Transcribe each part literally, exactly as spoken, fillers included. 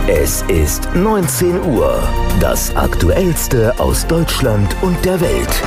Es ist neunzehn Uhr. Das Aktuellste aus Deutschland und der Welt.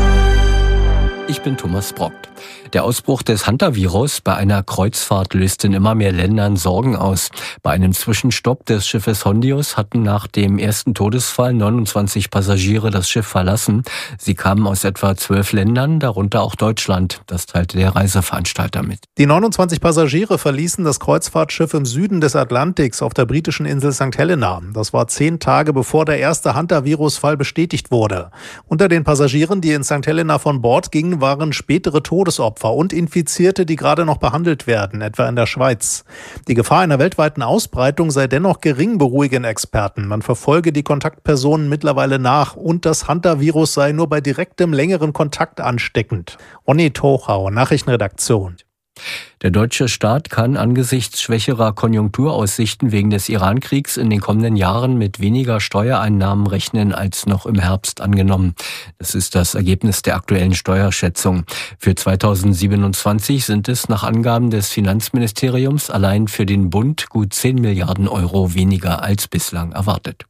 Ich bin Thomas Brockt. Der Ausbruch des Hantavirus bei einer Kreuzfahrt löst in immer mehr Ländern Sorgen aus. Bei einem Zwischenstopp des Schiffes Hondius hatten nach dem ersten Todesfall neunundzwanzig Passagiere das Schiff verlassen. Sie kamen aus etwa zwölf Ländern, darunter auch Deutschland. Das teilte der Reiseveranstalter mit. Die neunundzwanzig Passagiere verließen das Kreuzfahrtschiff im Süden des Atlantiks auf der britischen Insel Sankt Helena. Das war zehn Tage bevor der erste Hantavirus-Fall bestätigt wurde. Unter den Passagieren, die in Sankt Helena von Bord gingen, waren spätere Todesopfer und Infizierte, die gerade noch behandelt werden, etwa in der Schweiz. Die Gefahr einer weltweiten Ausbreitung sei dennoch gering, beruhigen Experten. Man verfolge die Kontaktpersonen mittlerweile nach und das Hantavirus sei nur bei direktem, längeren Kontakt ansteckend. Onni Tochau, Nachrichtenredaktion. Der deutsche Staat kann angesichts schwächerer Konjunkturaussichten wegen des Iran-Kriegs in den kommenden Jahren mit weniger Steuereinnahmen rechnen als noch im Herbst angenommen. Das ist das Ergebnis der aktuellen Steuerschätzung. Für zweitausendsiebenundzwanzig sind es nach Angaben des Finanzministeriums allein für den Bund gut zehn Milliarden Euro weniger als bislang erwartet.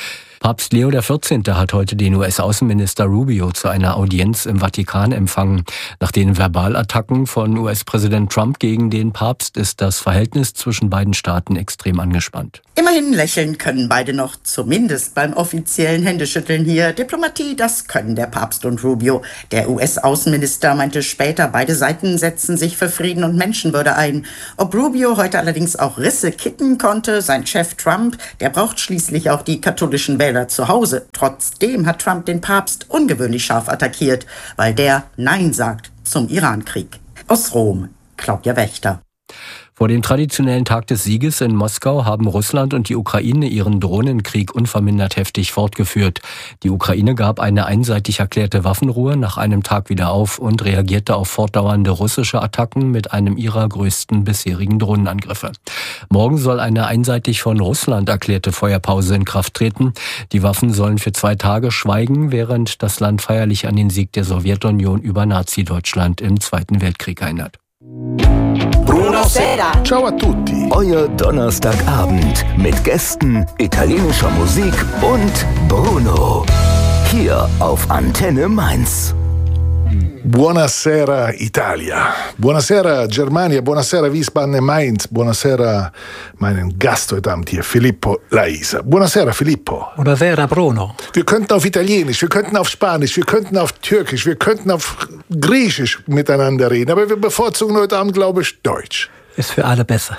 Papst Leo der vierzehnte hat heute den U S-Außenminister Rubio zu einer Audienz im Vatikan empfangen. Nach den Verbalattacken von U S-Präsident Trump gegen den Papst ist das Verhältnis zwischen beiden Staaten extrem angespannt. Immerhin lächeln können beide noch, zumindest beim offiziellen Händeschütteln hier. Diplomatie, das können der Papst und Rubio. Der U S-Außenminister meinte später, beide Seiten setzen sich für Frieden und Menschenwürde ein. Ob Rubio heute allerdings auch Risse kitten konnte, sein Chef Trump, der braucht schließlich auch die katholischen Wähler zu Hause. Trotzdem hat Trump den Papst ungewöhnlich scharf attackiert, weil der Nein sagt zum Iran-Krieg. Aus Rom, Claudia Wächter. Vor dem traditionellen Tag des Sieges in Moskau haben Russland und die Ukraine ihren Drohnenkrieg unvermindert heftig fortgeführt. Die Ukraine gab eine einseitig erklärte Waffenruhe nach einem Tag wieder auf und reagierte auf fortdauernde russische Attacken mit einem ihrer größten bisherigen Drohnenangriffe. Morgen soll eine einseitig von Russland erklärte Feuerpause in Kraft treten. Die Waffen sollen für zwei Tage schweigen, während das Land feierlich an den Sieg der Sowjetunion über Nazi-Deutschland im Zweiten Weltkrieg erinnert. Buonasera. Ciao a tutti. Euer Donnerstagabend mit Gästen, italienischer Musik und Bruno. Hier auf Antenne Mainz. Buonasera Italia, buonasera Germania, buonasera Wiesbaden und Mainz, buonasera meinen Gast heute Abend hier, Filippo Laisa. Buonasera Filippo. Buonasera Bruno. Wir könnten auf Italienisch, wir könnten auf Spanisch, wir könnten auf Türkisch, wir könnten auf Griechisch miteinander reden, aber wir bevorzugen heute Abend, glaube ich, Deutsch. Ist für alle besser.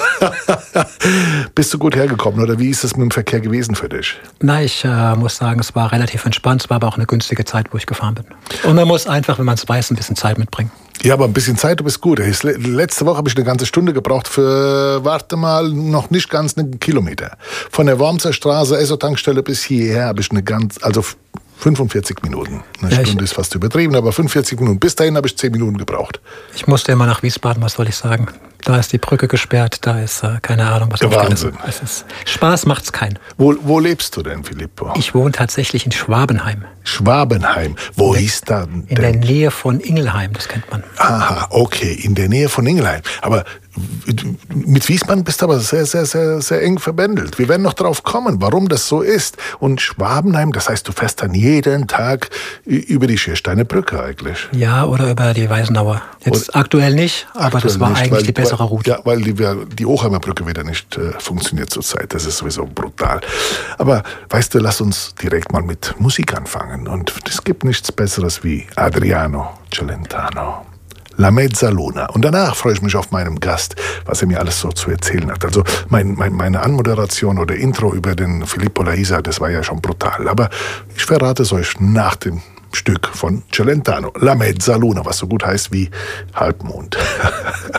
Bist du gut hergekommen oder wie ist es mit dem Verkehr gewesen für dich? Na, ich äh, muss sagen, es war relativ entspannt. Es war aber auch eine günstige Zeit, wo ich gefahren bin. Und man muss einfach, wenn man es weiß, ein bisschen Zeit mitbringen. Ja, aber ein bisschen Zeit, du bist gut. Letzte Woche habe ich eine ganze Stunde gebraucht für, warte mal, noch nicht ganz einen Kilometer. Von der Wormser Straße, Esso-Tankstelle bis hierher habe ich eine ganz, also fünfundvierzig Minuten. Eine ja, Stunde ist fast übertrieben, aber fünfundvierzig Minuten. Bis dahin habe ich zehn Minuten gebraucht. Ich musste immer nach Wiesbaden, was soll ich sagen? Da ist die Brücke gesperrt, da ist äh, keine Ahnung, was der Wahnsinn. Es ist, Spaß macht's keinen. Wo, wo lebst du denn, Filippo? Ich wohne tatsächlich in Schwabenheim. Schwabenheim. Wo in ist da? In der Nähe von Ingelheim, das kennt man. Aha, okay, in der Nähe von Ingelheim. Aber mit Wiesbaden bist du aber sehr, sehr, sehr, sehr eng verbändelt. Wir werden noch drauf kommen, warum das so ist. Und Schwabenheim, das heißt, du fährst dann jeden Tag über die Schiersteiner Brücke eigentlich. Ja, oder über die Weißenauer. Jetzt und aktuell nicht, aber aktuell das war nicht, eigentlich weil, die bessere Route. Ja, weil die, die Ochheimer Brücke wieder nicht äh, funktioniert zurzeit. Das ist sowieso brutal. Aber weißt du, lass uns direkt mal mit Musik anfangen. Und es gibt nichts Besseres wie Adriano Celentano. La Mezzaluna. Und danach freue ich mich auf meinen Gast, was er mir alles so zu erzählen hat. Also mein, mein, meine Anmoderation oder Intro über den Filippo Laisa, das war ja schon brutal. Aber ich verrate es euch nach dem Stück von Celentano. La Mezzaluna, was so gut heißt wie Halbmond.